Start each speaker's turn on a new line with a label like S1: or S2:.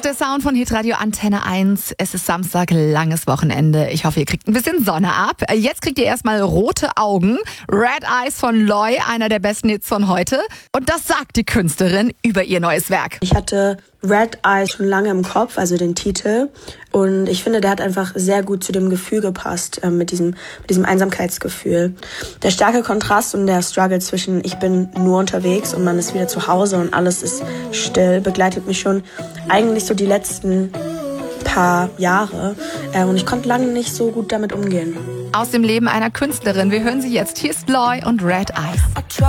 S1: der Sound von Hitradio Antenne 1. Es ist Samstag, langes Wochenende. Ich hoffe, ihr kriegt ein bisschen Sonne ab. Jetzt kriegt ihr erstmal Rote Augen. Red Eyes von Loy, einer der besten Hits von heute. Und das sagt die Künstlerin über ihr neues Werk.
S2: Ich hatte Red Eyes schon lange im Kopf, also den Titel. Und ich finde, der hat einfach sehr gut zu dem Gefühl gepasst, mit diesem Einsamkeitsgefühl. Der starke Kontrast und der Struggle zwischen ich bin nur unterwegs und man ist wieder zu Hause und alles ist still, begleitet mich schon eigentlich so die letzten paar Jahre. Und ich konnte lange nicht so gut damit umgehen.
S1: Aus dem Leben einer Künstlerin. Wir hören sie jetzt. Hier ist Loy und Red Eyes.